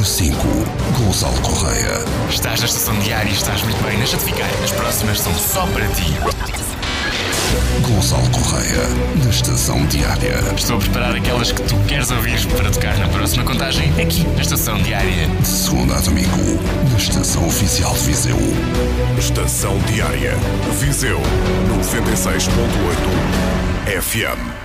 Número 5, Gonçalo Correia. Estás na estação diária e estás muito bem. Deixa-te ficar. As próximas são só para ti. Gonçalo Correia, na estação diária. Estou a preparar aquelas que tu queres ouvir para tocar na próxima contagem aqui na estação diária. De segunda a domingo, na estação oficial de Viseu. Estação Diária. Viseu 96.8 FM.